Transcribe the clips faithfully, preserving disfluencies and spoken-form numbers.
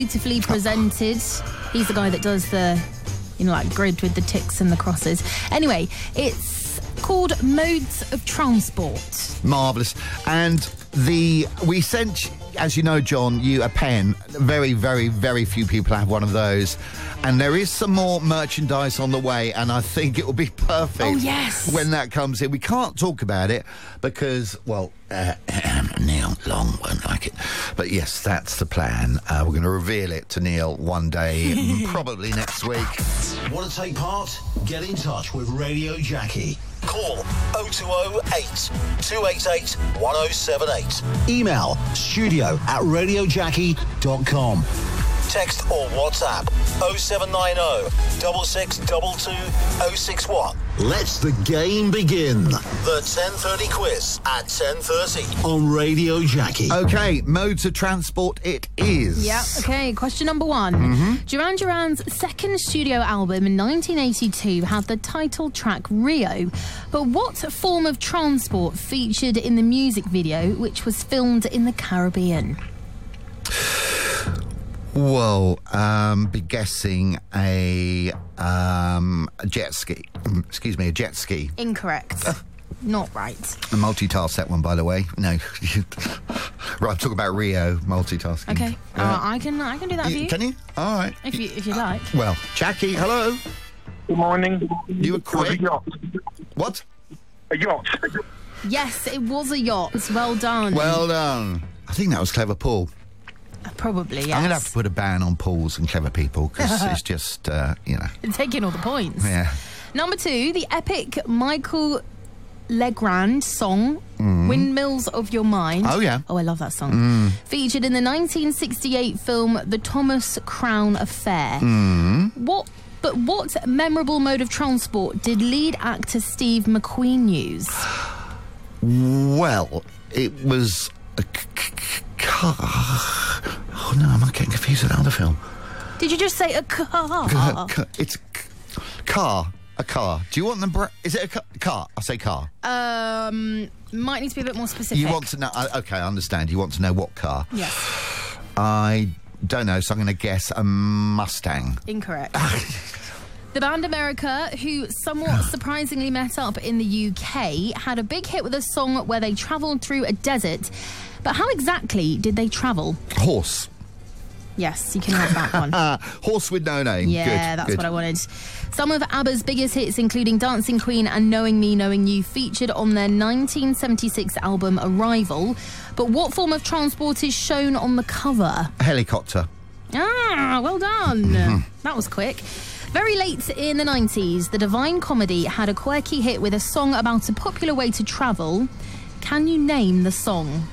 Beautifully presented. He's the guy that does the, you know, like grid with the ticks and the crosses. Anyway, it's called Modes of Transport. Marvellous. And the we sent, as you know, John, you a pen. Very, very, very few people have one of those. And there is some more merchandise on the way, and I think it will be perfect. Oh, yes. When that comes in. We can't talk about it because, well, uh, Neil Long won't like it. But yes, that's the plan. Uh, we're going to reveal it to Neil one day, probably next week. Want to take part? Get in touch with Radio Jackie. Call oh two oh eight, two eight eight, one oh seven eight. Email studio at radio jackie dot com. Text or WhatsApp oh seven nine oh, six six two two, oh six one. Let's the game begin. The ten thirty quiz at ten thirty on Radio Jackie. OK, modes of transport it is. Yeah, OK, question number one. Mm-hmm. Duran Duran's second studio album in nineteen eighty-two had the title track Rio. But what form of transport featured in the music video, which was filmed in the Caribbean? Well, um, be guessing a, um, a jet ski. Um, excuse me, a jet ski. Incorrect. Not right. A multitask, that one, by the way. No. Right, talk about Rio, multitasking. Okay, Uh, uh, I can I can do that for you, you. can you? All right. If you if you like. Well, Jackie, hello. Good morning. You were quick. A yacht. What? A yacht. Yes, it was a yacht. Well done. Well done. I think that was Clever Paul. Uh, Probably, yes. I'm going to have to put a ban on Pauls and clever people because it's just, uh, you know. Taking all the points. Yeah. Number two, the epic Michael Legrand song, Windmills of Your Mind. Oh, yeah. Oh, I love that song. Featured in the nineteen sixty-eight film The Thomas Crown Affair. What? But what memorable mode of transport did lead actor Steve McQueen use? Well, it was a c- c- car. Oh, no, am I getting confused with another film? Did you just say a car? C- It's a c- car. A car. Do you want the... Bra- is it a ca- car? I say car. Um, might need to be a bit more specific. You want to know... Uh, OK, I understand. You want to know what car. Yes. I don't know, so I'm going to guess a Mustang. Incorrect. The band America, who somewhat surprisingly met up in the U K, had a big hit with a song where they travelled through a desert. But how exactly did they travel? Horse. Yes, you can have that one. Uh, horse with no name. Yeah, good, that's good. what I wanted. Some of ABBA's biggest hits, including Dancing Queen and Knowing Me, Knowing You, featured on their nineteen seventy-six album Arrival. But what form of transport is shown on the cover? A helicopter. Ah, well done. Mm-hmm. That was quick. Very late in the nineties, the Divine Comedy had a quirky hit with a song about a popular way to travel. Can you name the song?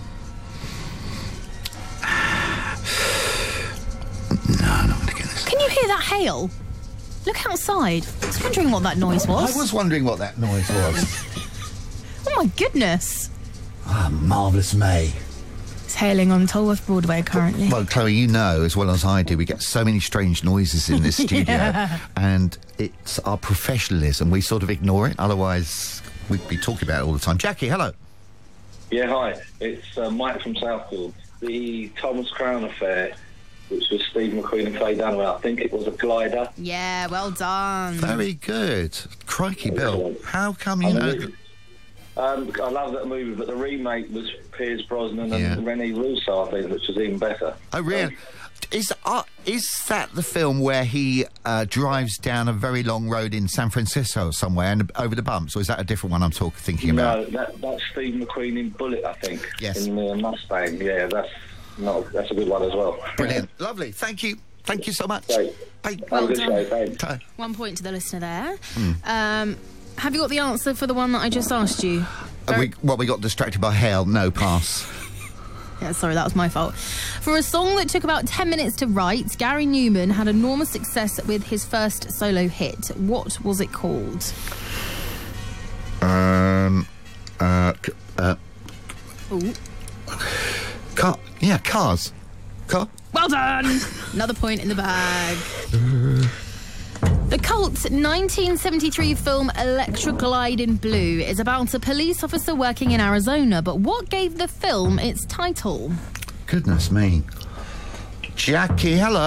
No, I'm not going to get this. Can you hear that hail? Look outside. I was wondering what that noise was. I was wondering what that noise was. Oh my goodness. Ah, Marvellous May. It's hailing on Tolworth Broadway currently. Well, Chloe, you know as well as I do, we get so many strange noises in this studio. Yeah. And it's our professionalism. We sort of ignore it. Otherwise, we'd be talking about it all the time. Jackie, hello. Yeah, hi. It's uh, Mike from Southfield. The Thomas Crown Affair, which was Steve McQueen and Faye Dunaway, I think it was a glider. Yeah, well done. Very good. Crikey, Bill. How come you I know... mean, Um, I love that movie, but the remake was Piers Brosnan and Yeah. Rene Russo, I think, which was even better. Oh, really? Is uh, is that the film where he uh, drives down a very long road in San Francisco somewhere and over the bumps, or is that a different one I'm talk- thinking No, about? that, that's Steve McQueen in Bullet, I think. Yes. In the Mustang. Yeah, that's not, that's a good one as well. Brilliant. Lovely. Thank you. Thank you so much. Great. Bye. Have Well a good done. show, thanks. Bye. One point to the listener there. Hmm. Um, have you got the answer for the one that I just asked you? Uh, we, well, we got distracted by hail. No, pass. Yeah, sorry, that was my fault. For a song that took about ten minutes to write, Gary Newman had enormous success with his first solo hit. What was it called? Um, uh, c- uh, Ooh. car. Yeah, cars. Car. Well done! Another point in the bag. The cult nineteen seventy-three film Electra Glide in Blue is about a police officer working in Arizona, but what gave the film its title? Goodness me. Jackie, hello.